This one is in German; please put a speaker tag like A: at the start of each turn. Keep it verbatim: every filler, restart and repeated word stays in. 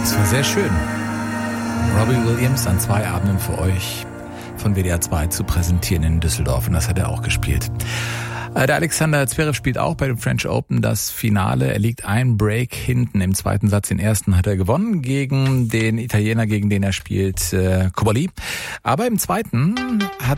A: Sehr schön. Robbie Williams an zwei Abenden für euch von W D R zwei zu präsentieren in Düsseldorf. Und das hat er auch gespielt. Der Alexander Zverev spielt auch bei dem French Open das Finale. Er liegt ein Break hinten. Im zweiten Satz, den ersten, hat er gewonnen gegen den Italiener, gegen den er spielt, äh, Cobolli. Aber im zweiten hat